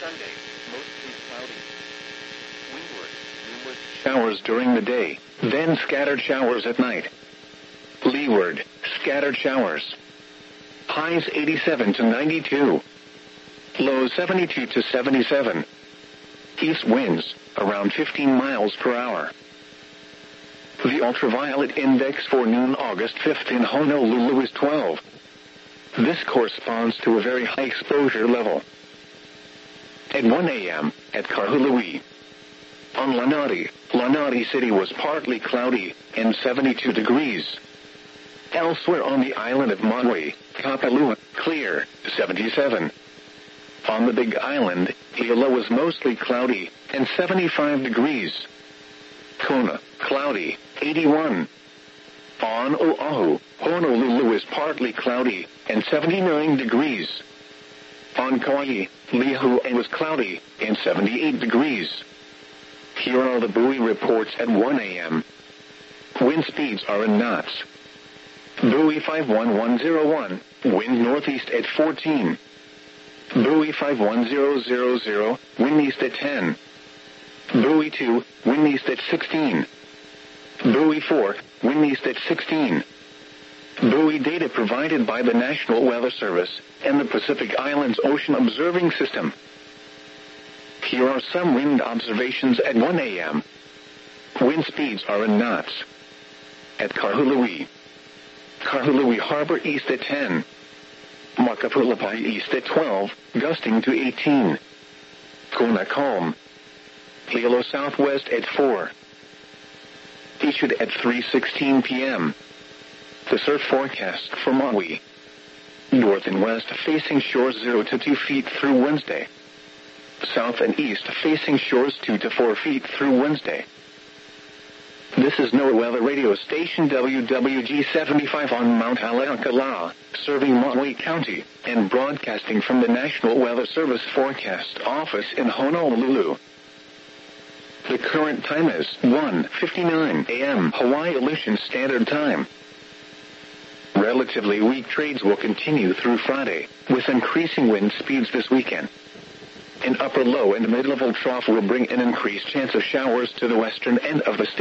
Sunday, mostly cloudy. Windward, numerous showers during the day, then scattered showers at night. Leeward, scattered showers. Highs 87 to 92. Lows 72 to 77. East winds, around 15 miles per hour. The ultraviolet index for noon August 5th in Honolulu is 12. This corresponds to a very high exposure level. At 1 a.m., at Kahului. On Lanai City was partly cloudy, and 72 degrees. Elsewhere on the island of Maui, Kapalua, clear, 77. On the Big Island, Hilo was mostly cloudy, and 75 degrees. Kona, cloudy, 81. On Oahu, Honolulu is partly cloudy, and 79 degrees. On Kauai, Lihue was cloudy, and 78 degrees. Here are the buoy reports at 1 a.m. Wind speeds are in knots. Buoy 51101, wind northeast at 14. Buoy 51000, wind east at 10. Buoy 2, wind east at 16. Buoy 4, wind east at 16. Buoy data provided by the National Weather Service and the Pacific Islands Ocean Observing System. Here are some wind observations at 1 a.m. Wind speeds are in knots. At Kahului. Kahului Harbor east at 10. Makapulapai east at 12, gusting to 18. Kona calm. Hilo southwest at 4. Issued at 3:16 p.m. The surf forecast for Maui. North and west facing shores 0 to 2 feet through Wednesday. South and east facing shores 2 to 4 feet through Wednesday. This is NOAA Weather Radio Station WWG-75 on Mount Haleakala, serving Maui County, and broadcasting from the National Weather Service Forecast Office in Honolulu. The current time is 1:59 a.m. Hawaii Aleutian Standard Time. Relatively weak trades will continue through Friday, with increasing wind speeds this weekend. An upper low and mid-level trough will bring an increased chance of showers to the western end of the state.